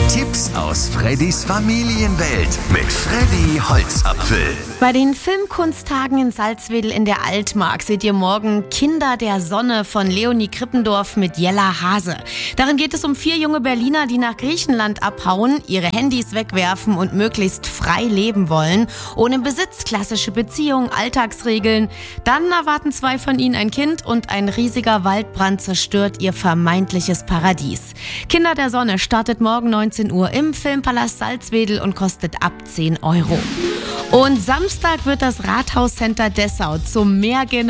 Tipps aus Freddys Familienwelt mit Freddy Holzapfel. Bei den Filmkunsttagen in Salzwedel in der Altmark seht ihr morgen Kinder der Sonne von Leonie Krippendorf mit Jella Hase. Darin geht es um 4 junge Berliner, die nach Griechenland abhauen, ihre Handys wegwerfen und möglichst frei leben wollen. Ohne Besitz, klassische Beziehungen, Alltagsregeln. Dann erwarten 2 von ihnen ein Kind und ein riesiger Waldbrand zerstört ihr vermeintliches Paradies. Kinder der Sonne startet morgen 19 Uhr im Filmpalast Salzwedel und kostet ab 10 €. Und Samstag wird das Rathauscenter Dessau zum